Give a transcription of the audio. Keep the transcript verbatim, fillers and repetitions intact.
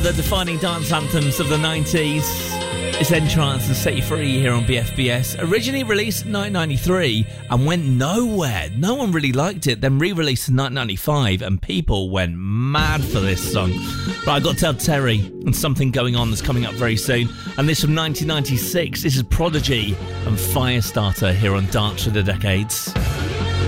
the defining dance anthems of the nineties. It's Entrance and Set You Free here on B F B S. Originally released in nineteen ninety-three and went nowhere. No one really liked it. Then re-released in nineteen ninety-five and people went mad for this song. Right, I got to tell Terry and Something Going On that's coming up very soon. And this from nineteen ninety-six. This is Prodigy and Firestarter here on Dance Through the Decades.